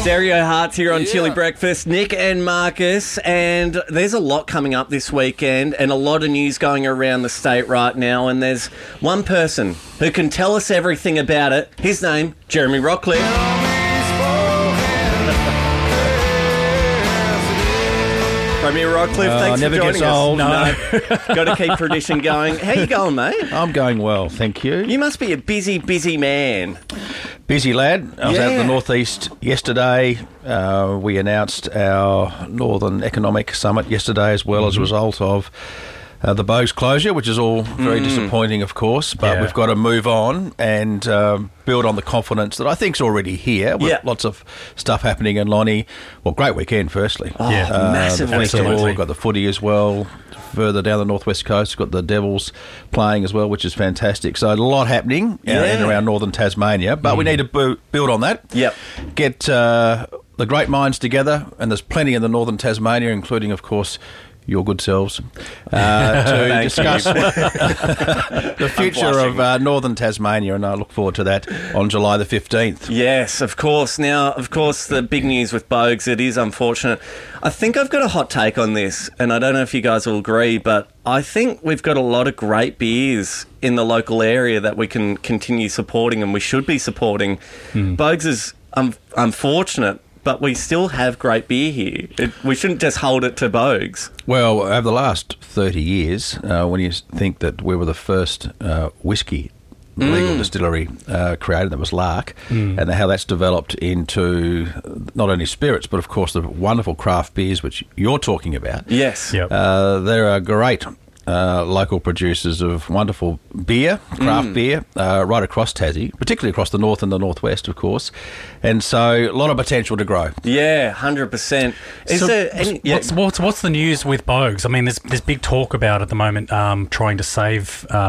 Stereo Hearts here on Chili Breakfast. Nick and Marcus, and there's a lot coming up this weekend and a lot of news going around the state right now, and there's one person who can tell us everything about it. His name, Jeremy Rockcliffe. Premier Rockcliffe, thanks for joining us. No. Got to keep tradition going. How you going, mate? I'm going well, thank you. You must be a busy, busy man. Busy lad. I was out in the northeast yesterday. We announced our Northern Economic Summit yesterday as well as a result of the Boag's closure, which is all very disappointing, of course, but we've got to move on and build on the confidence that I think's already here with lots of stuff happening in Lonnie. Well, great weekend, firstly. Massive the festival, weekend. we've got the footy as well. Further down the northwest coast, we've got the Devils playing as well, which is fantastic. So a lot happening in and around northern Tasmania, but we need to build on that. Get the great minds together, and there's plenty in the northern Tasmania, including, of course, your good selves, to discuss the future of northern Tasmania, and I look forward to that on July the 15th. Yes, of course. Now, of course, the big news with Boag's, it is unfortunate. I think I've got a hot take on this, and I don't know if you guys will agree, but I think we've got a lot of great beers in the local area that we can continue supporting, and we should be supporting. Boag's is unfortunate, but we still have great beer here. We shouldn't just hold it to Boag's. Well, over the last 30 years, when you think that we were the first whiskey legal distillery created, that was Lark, and how that's developed into not only spirits, but of course the wonderful craft beers which you're talking about. Yes. There are great local producers of wonderful beer, craft beer, right across Tassie, particularly across the north and the northwest, of course. And so a lot of potential to grow. Yeah, 100%. Is so there any, what's the news with Boag's? I mean, there's big talk about at the moment trying to save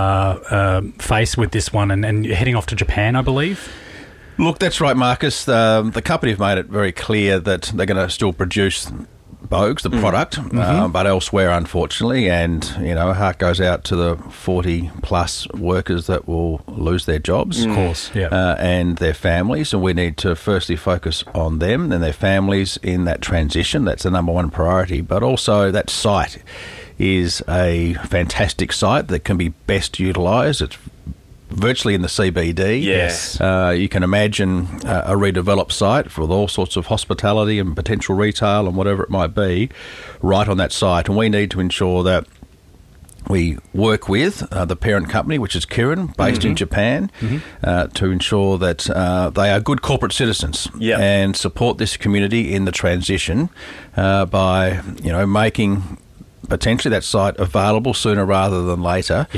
face with this one and heading off to Japan, I believe. Look, that's right, Marcus. The company have made it very clear that they're going to still produce Boag's, the product, but elsewhere, unfortunately, and our heart goes out to the 40-plus workers that will lose their jobs, of course, and their families, and we need to firstly focus on them and their families in that transition. That's the number one priority, but also that site is a fantastic site that can be best utilised. It's virtually in the CBD. Yes. You can imagine a redeveloped site with all sorts of hospitality and potential retail and whatever it might be right on that site. And we need to ensure that we work with the parent company, which is Kirin, based in Japan, to ensure that they are good corporate citizens and support this community in the transition by, making potentially that site available sooner rather than later.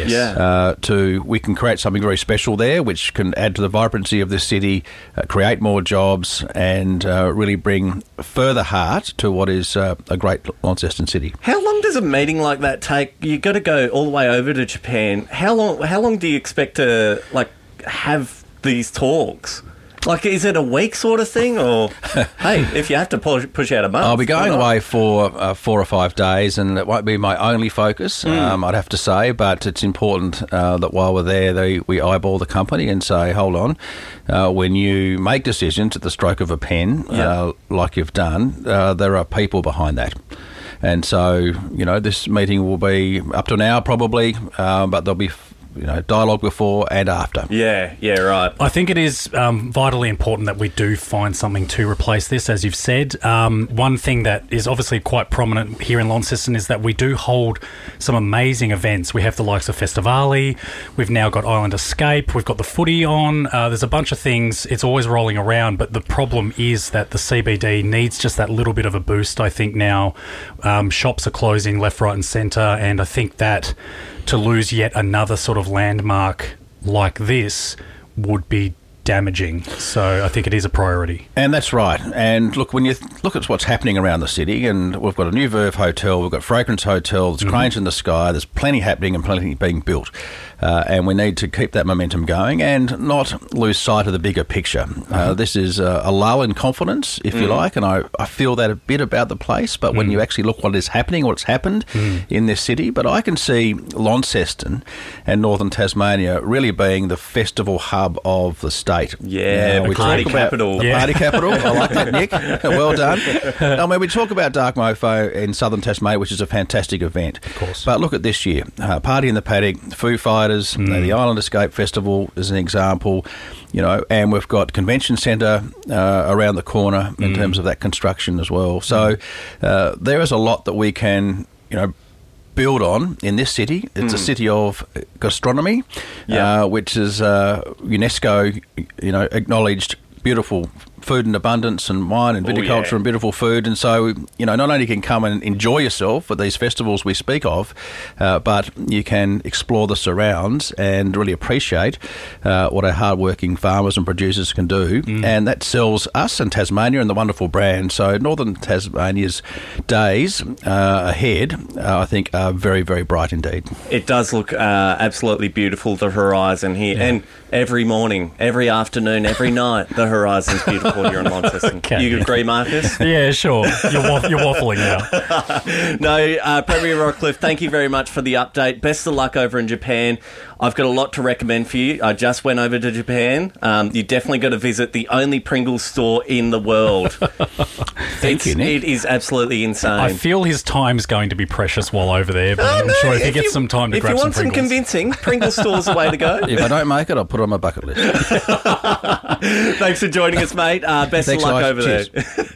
We can create something very special there, which can add to the vibrancy of the city, create more jobs, and really bring further heart to what is a great Launceston city. How long does a meeting like that take? You've got to go all the way over to Japan. How long do you expect to have these talks? Is it a week sort of thing, or hey, if you have to push out a month? I'll be going away for 4 or 5 days, and it won't be my only focus, I'd have to say, but it's important that while we're there, we eyeball the company and say, hold on, when you make decisions at the stroke of a pen, like you've done, there are people behind that. And so, this meeting will be up to an hour probably, but there'll be dialogue before and after. Yeah, right. I think it is vitally important that we do find something to replace this, as you've said. One thing that is obviously quite prominent here in Launceston is that we do hold some amazing events. We have the likes of Festivali, we've now got Island Escape, we've got the footy on, there's a bunch of things. It's always rolling around, but the problem is that the CBD needs just that little bit of a boost, I think, now. Shops are closing left, right and centre, and I think that to lose yet another sort of landmark like this would be damaging. So I think it is a priority. And that's right. And look, when you look at what's happening around the city, and we've got a new Verve Hotel, we've got Fragrance Hotel, there's cranes in the sky, there's plenty happening and plenty being built. And we need to keep that momentum going and not lose sight of the bigger picture. This is a lull in confidence, if you like, and I feel that a bit about the place, but when you actually look what is happening, what's happened in this city, but I can see Launceston and northern Tasmania really being the festival hub of the state state. Yeah, the party capital. The party capital. I like that, Nick. Well done. I mean, we talk about Dark Mofo in southern Tasmania, which is a fantastic event. Of course. But look at this year. Party in the Paddock, Foo Fighters, the Island Escape Festival is an example, and we've got Convention Centre around the corner in terms of that construction as well. So there is a lot that we can, build on in this city. It's a city of gastronomy, which is UNESCO, acknowledged beautiful food in abundance and wine and viticulture and beautiful food. And so, not only can you come and enjoy yourself at these festivals we speak of, but you can explore the surrounds and really appreciate what our hardworking farmers and producers can do. And that sells us and Tasmania and the wonderful brand. So Northern Tasmania's days ahead, I think, are very, very bright indeed. It does look absolutely beautiful, the horizon here. And every morning, every afternoon, every night, the horizon's beautiful here in Launceston. Okay. You agree, Marcus? Yeah, sure. You're waffling now. No, Premier Rockcliffe, thank you very much for the update. Best of luck over in Japan. I've got a lot to recommend for you. I just went over to Japan. You definitely got to visit the only Pringles store in the world. Thank you, Nick. It is absolutely insane. I feel his time's going to be precious while over there, but I'm sure if he gets some time to grab some Pringles. If you want some convincing, Pringles store's the way to go. If I don't make it, I'll put it on my bucket list. Thanks for joining us, mate. Best of luck over there.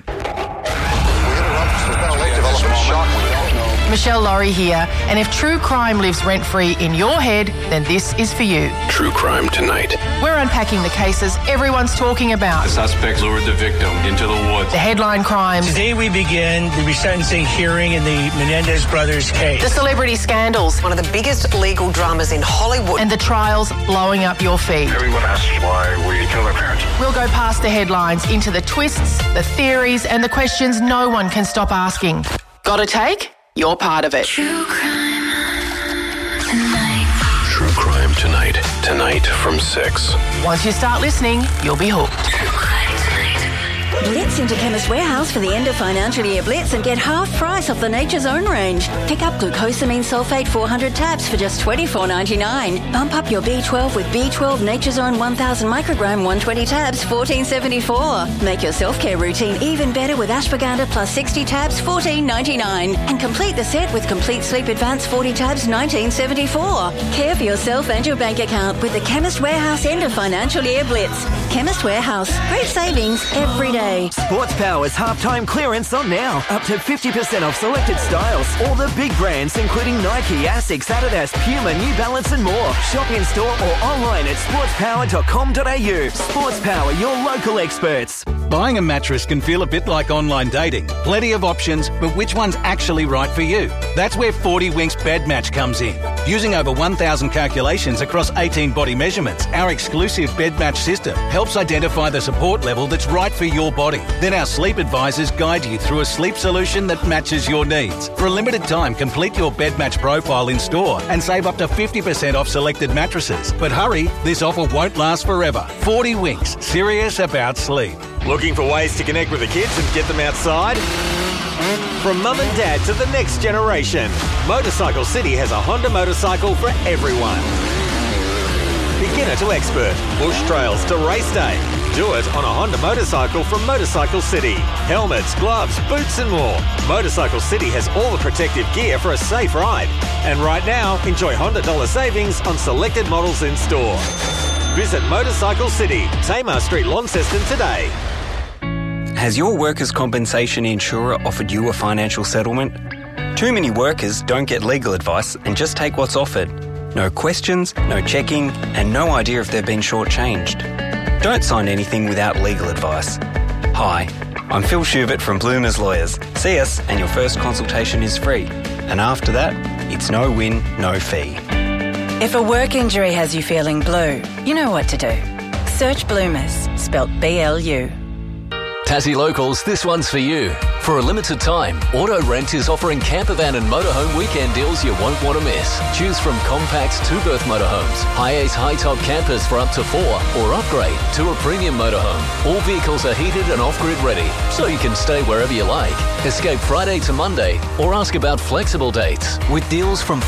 Michelle Laurie here, and if true crime lives rent-free in your head, then this is for you. True Crime Tonight. We're unpacking the cases everyone's talking about. The suspect lured the victim into the woods. The headline crimes. Today we begin the resentencing hearing in the Menendez brothers case. The celebrity scandals. One of the biggest legal dramas in Hollywood. And the trials blowing up your feed. Everyone asks why we kill their parents. We'll go past the headlines into the twists, the theories, and the questions no one can stop asking. Got a take? You're part of it. True Crime Tonight. True Crime Tonight. Tonight from 6. Once you start listening, you'll be hooked. True Crime Tonight. Blitz into Chemist Warehouse for the end of financial year blitz and get half price off the Nature's Own range. Pick up glucosamine sulfate 400 tabs for just $24.99. Bump up your B12 with B12 Nature's Own 1000 microgram 120 tabs, $14.74. Make your self-care routine even better with ashwagandha plus 60 tabs, $14.99. And complete the set with Complete Sleep Advance 40 tabs, $19.74. Care for yourself and your bank account with the Chemist Warehouse end of financial year blitz. Chemist Warehouse. Great savings every day. Sports Power's halftime clearance on now. Up to 50% off selected styles. All the big brands including Nike, Asics, Adidas, Puma, New Balance and more. Shop in store or online at sportspower.com.au. Sports Power, your local experts. Buying a mattress can feel a bit like online dating. Plenty of options, but which one's actually right for you? That's where 40 Winks Bed Match comes in. Using over 1,000 calculations across 18 body measurements, our exclusive Bed Match system helps identify the support level that's right for your body. Then our sleep advisors guide you through a sleep solution that matches your needs. For a limited time, complete your Bed Match profile in store and save up to 50% off selected mattresses. But hurry, this offer won't last forever. 40 Winks, serious about sleep. Looking for ways to connect with the kids and get them outside? From mum and dad to the next generation, Motorcycle City has a Honda motorcycle for everyone. Beginner to expert, bush trails to race day. Do it on a Honda motorcycle from Motorcycle City. Helmets, gloves, boots and more. Motorcycle City has all the protective gear for a safe ride. And right now, enjoy Honda dollar savings on selected models in store. Visit Motorcycle City, Tamar Street, Launceston today. Has your workers' compensation insurer offered you a financial settlement? Too many workers don't get legal advice and just take what's offered. No questions, no checking, and no idea if they've been shortchanged. Don't sign anything without legal advice. Hi, I'm Phil Schubert from Bloomers Lawyers. See us and your first consultation is free. And after that, it's no win, no fee. If a work injury has you feeling blue, you know what to do. Search Bloomers, spelt BLU. Tassie Locals, this one's for you. For a limited time, Auto Rent is offering campervan and motorhome weekend deals you won't want to miss. Choose from compact 2-berth motorhomes, high-ace high-top campers for up to 4, or upgrade to a premium motorhome. All vehicles are heated and off-grid ready, so you can stay wherever you like. Escape Friday to Monday, or ask about flexible dates. With deals from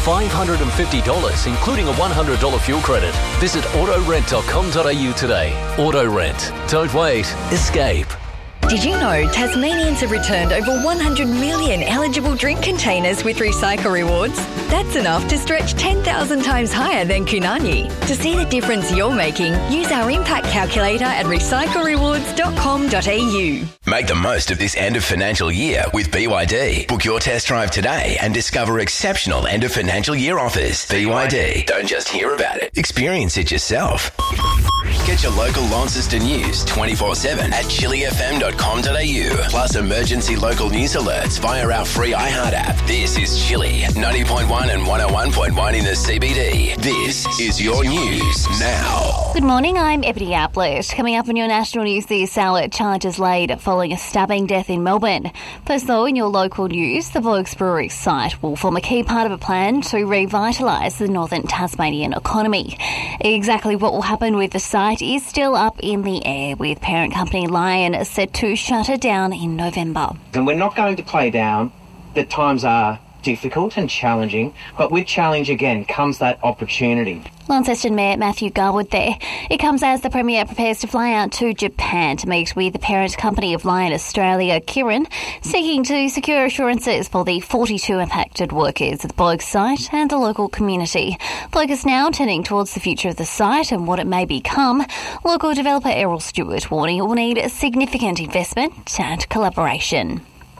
$550, including a $100 fuel credit. Visit autorent.com.au today. Auto Rent. Don't wait. Escape. Did you know Tasmanians have returned over 100 million eligible drink containers with Recycle Rewards? That's enough to stretch 10,000 times higher than Kunani. To see the difference you're making, use our impact calculator at recyclerewards.com.au. Make the most of this end of financial year with BYD. Book your test drive today and discover exceptional end of financial year offers. BYD. Don't just hear about it. Experience it yourself. Get your local Launceston news 24/7 at chillyfm.com.au. Plus emergency local news alerts via our free iHeart app. This is Chilly 90.1 and 101.1 in the CBD. This is your news now. Good morning, I'm Ebony Ablett. Coming up on your national news this hour, charges laid following a stabbing death in Melbourne. First though, in your local news, the Vogue's Brewery site will form a key part of a plan to revitalise the northern Tasmanian economy. Exactly what will happen with the site is still up in the air, with parent company Lion set to shut it down in November. And we're not going to play down that times are difficult and challenging, but with challenge again comes that opportunity. Launceston Mayor Matthew Garwood there. It comes as the Premier prepares to fly out to Japan to meet with the parent company of Lion Australia, Kirin, seeking to secure assurances for the 42 impacted workers at the Bogue site and the local community. Focus now turning towards the future of the site and what it may become. Local developer Errol Stewart warning it will need significant investment and collaboration.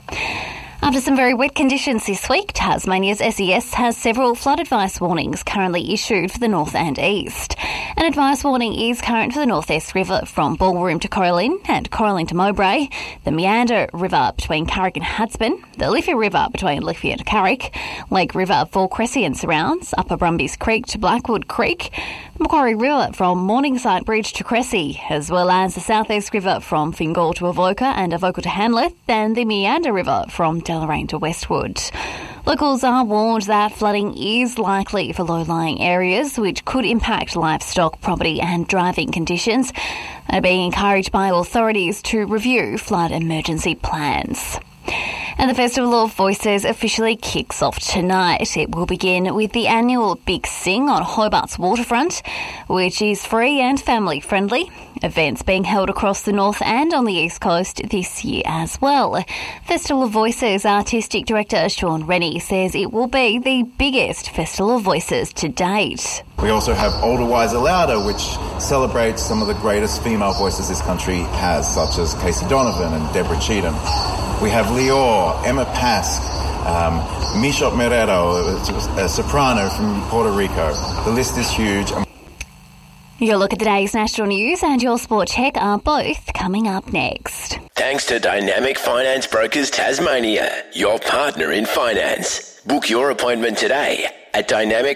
After some very wet conditions this week, Tasmania's SES has several flood advice warnings currently issued for the north and east. An advice warning is current for the North Esk River from Ballroom to Coralline and Coralline to Mowbray, the Meander River between Carrick and Hadspen, the Liffey River between Liffey and Carrick, Lake River for Cressy and surrounds, Upper Brumbies Creek to Blackwood Creek, Macquarie River from Morningside Bridge to Cressy, as well as the South Esk River from Fingal to Avoca and Avoca to Hanleth, and the Meander River from Deloraine to Westwood. Locals are warned that flooding is likely for low-lying areas, which could impact livestock, property and driving conditions, and are being encouraged by authorities to review flood emergency plans. And the Festival of Voices officially kicks off tonight. It will begin with the annual Big Sing on Hobart's waterfront, which is free and family-friendly. Events being held across the north and on the east coast this year as well. Festival of Voices Artistic Director Sean Rennie says it will be the biggest Festival of Voices to date. We also have Older Wiser Louder, which celebrates some of the greatest female voices this country has, such as Casey Donovan and Deborah Cheatham. We have Lior, Emma Pask, Michot Merero, a soprano from Puerto Rico. The list is huge. Your look at today's national news and your sport check are both coming up next. Thanks to Dynamic Finance Brokers Tasmania, your partner in finance. Book your appointment today at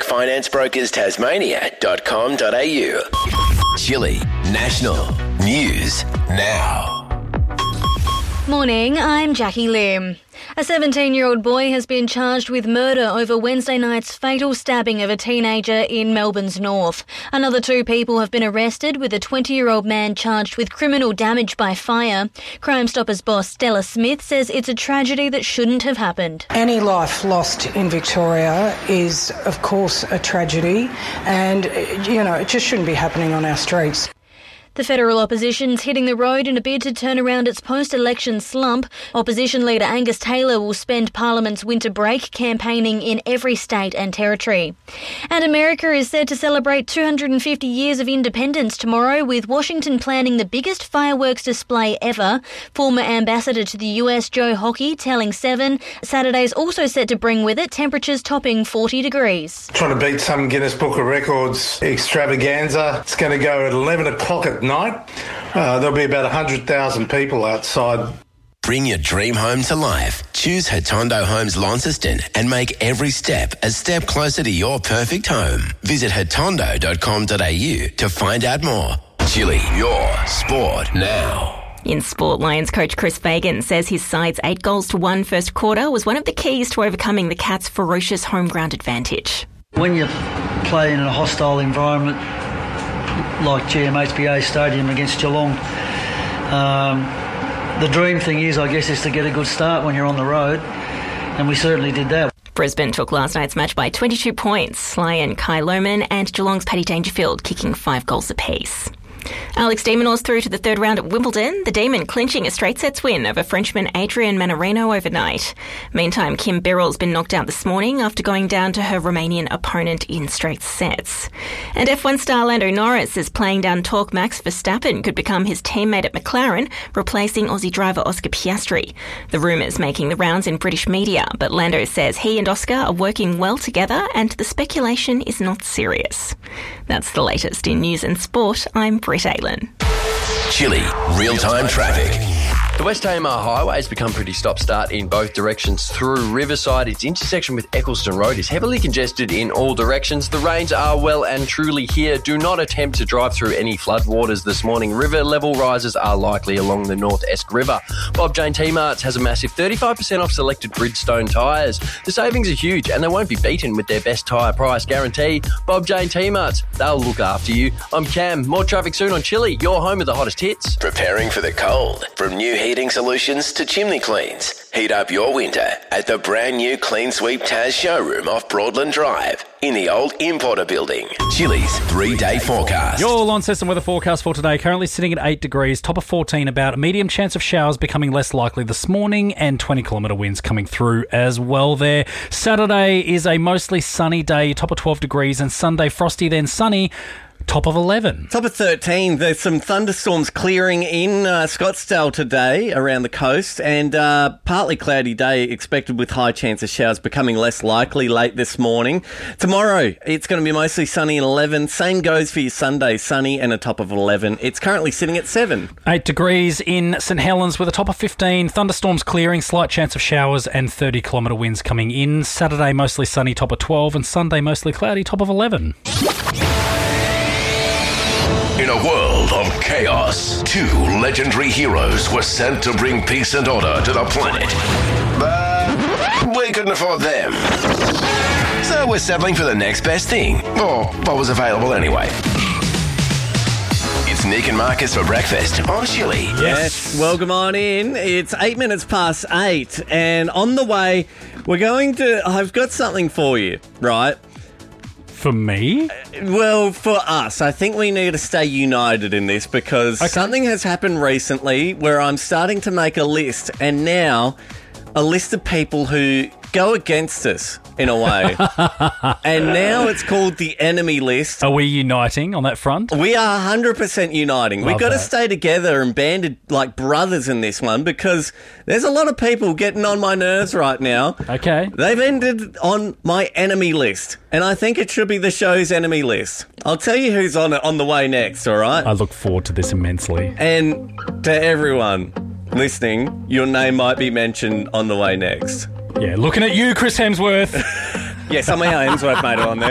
dynamicfinanceBrokersTasmania.com.au. Chilly National News Now. Morning, I'm Jackie Lim. A 17-year-old boy has been charged with murder over Wednesday night's fatal stabbing of a teenager in Melbourne's north. Another 2 people have been arrested, with a 20-year-old man charged with criminal damage by fire. Crime Stoppers boss Stella Smith says it's a tragedy that shouldn't have happened. Any life lost in Victoria is, of course, a tragedy, and, it just shouldn't be happening on our streets. The federal opposition's hitting the road in a bid to turn around its post-election slump. Opposition leader Angus Taylor will spend Parliament's winter break campaigning in every state and territory. And America is set to celebrate 250 years of independence tomorrow, with Washington planning the biggest fireworks display ever. Former ambassador to the US Joe Hockey telling Seven Saturday's also set to bring with it temperatures topping 40 degrees. Trying to beat some Guinness Book of Records extravaganza. It's going to go at 11 o'clock at night. There'll be about 100,000 people outside. Bring your dream home to life. Choose Hatondo Homes Launceston and make every step a step closer to your perfect home. Visit hatondo.com.au to find out more. Chilly, your sport now. In sport, Lions coach Chris Fagan says his side's 8-1 first quarter was one of the keys to overcoming the Cats' ferocious home ground advantage. When you play in a hostile environment like GMHBA Stadium against Geelong, the dream thing is, I guess, is to get a good start when you're on the road, and we certainly did that. Brisbane took last night's match by 22 points. Lion Kai Lohmann and Geelong's Paddy Dangerfield kicking 5 goals apiece. Alex de Minaur's through to the third round at Wimbledon, the Demon clinching a straight sets win over Frenchman Adrian Manarino overnight. Meantime, Kim Birrell's been knocked out this morning after going down to her Romanian opponent in straight sets. And F1 star Lando Norris is playing down talk Max Verstappen could become his teammate at McLaren, replacing Aussie driver Oscar Piastri. The rumours making the rounds in British media, but Lando says he and Oscar are working well together and the speculation is not serious. That's the latest in news and sport. I'm Britt Aylan. Chili, real-time traffic. The West Tamar Highway has become pretty stop-start in both directions through Riverside. Its intersection with Eccleston Road is heavily congested in all directions. The rains are well and truly here. Do not attempt to drive through any floodwaters this morning. River level rises are likely along the North Esk River. Bob Jane T-Marts has a massive 35% off selected Bridgestone tyres. The savings are huge and they won't be beaten with their best tyre price guarantee. Bob Jane T-Marts, they'll look after you. I'm Cam. More traffic soon on Chili, your home of the hottest hits. Preparing for the cold. From new heating solutions to chimney cleans. Heat up your winter at the brand new Clean Sweep Taz showroom off Broadland Drive in the old Importer building. Chili's 3-day forecast. Your Launceston weather forecast for today, currently sitting at 8 degrees, top of 14 about, a medium chance of showers becoming less likely this morning and 20-kilometre winds coming through as well there. Saturday is a mostly sunny day, top of 12 degrees, and Sunday frosty then sunny, top of 11. Top of 13. There's some thunderstorms clearing in Scottsdale today around the coast, and partly cloudy day expected with high chance of showers becoming less likely late this morning. Tomorrow, it's going to be mostly sunny and 11. Same goes for your Sunday, sunny and a top of 11. It's currently sitting at 7. 8 degrees in St Helens with a top of 15. Thunderstorms clearing, slight chance of showers and 30-kilometre winds coming in. Saturday, mostly sunny, top of 12, and Sunday, mostly cloudy, top of 11. In a world of chaos, 2 legendary heroes were sent to bring peace and order to the planet. But we couldn't afford them. So we're settling for the next best thing, or what was available anyway. It's Nick and Marcus for breakfast on Chili. Yes, welcome on in. It's 8 minutes past 8, and on the way, I've got something for you, right? For me? Well, for us. I think we need to stay united in this because something has happened recently where I'm starting to make a list, and now a list of people who go against us in a way. And now it's called the enemy list. Are we uniting on that front? We are 100% uniting. We've got to stay together and banded like brothers in this one because there's a lot of people getting on my nerves right now. Okay. They've ended on my enemy list, and I think it should be the show's enemy list. I'll tell you who's on it on the way next, all right? I look forward to this immensely. And to everyone listening, your name might be mentioned on the way next. Yeah, looking at you, Chris Hemsworth. Yeah, somehow Hemsworth made it on there.